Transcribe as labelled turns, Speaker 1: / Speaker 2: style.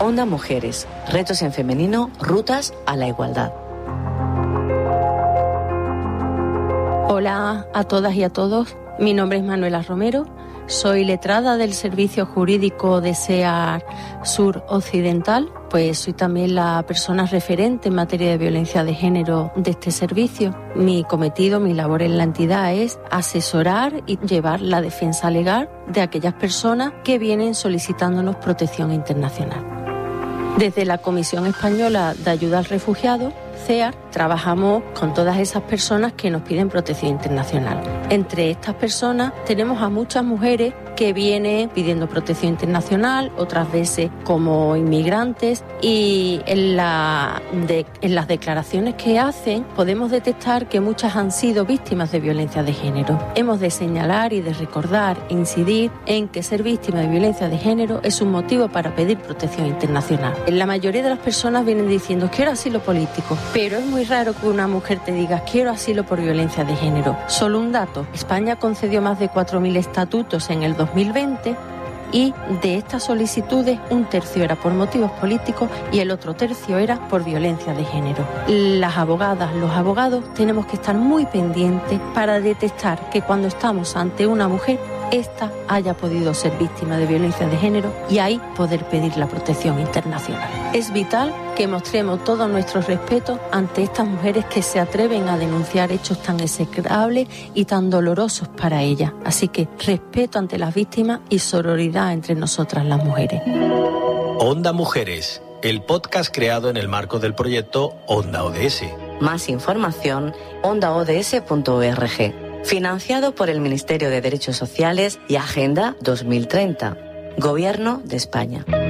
Speaker 1: Onda Mujeres, retos en femenino, rutas a la igualdad.
Speaker 2: Hola a todas y a todos, mi nombre es Manuela Romero, soy letrada del Servicio Jurídico de SEAR Sur Occidental, pues soy también la persona referente en materia de violencia de género de este servicio. Mi cometido, mi labor en la entidad es asesorar y llevar la defensa legal de aquellas personas que vienen solicitándonos protección internacional. Desde la Comisión Española de Ayuda al Refugiado, CEAR, trabajamos con todas esas personas que nos piden protección internacional. Entre estas personas tenemos a muchas mujeres que vienen pidiendo protección internacional, otras veces como inmigrantes, y en las declaraciones que hacen podemos detectar que muchas han sido víctimas de violencia de género. Hemos de señalar y de recordar e incidir en que ser víctima de violencia de género es un motivo para pedir protección internacional. La mayoría de las personas vienen diciendo quiero asilo político, pero es muy raro que una mujer te diga quiero asilo por violencia de género. Solo un dato, España concedió más de 4.000 estatutos en el 2020 y de estas solicitudes un tercio era por motivos políticos y el otro tercio era por violencia de género. Las abogadas, los abogados tenemos que estar muy pendientes para detectar que cuando estamos ante una mujer ésta haya podido ser víctima de violencia de género y ahí poder pedir la protección internacional. Es vital que mostremos todo nuestro respeto ante estas mujeres que se atreven a denunciar hechos tan execrables y tan dolorosos para ellas. Así que respeto ante las víctimas y sororidad entre nosotras las mujeres.
Speaker 3: Onda Mujeres, el podcast creado en el marco del proyecto Onda ODS.
Speaker 1: Más información, ondaods.org. Financiado por el Ministerio de Derechos Sociales y Agenda 2030, Gobierno de España.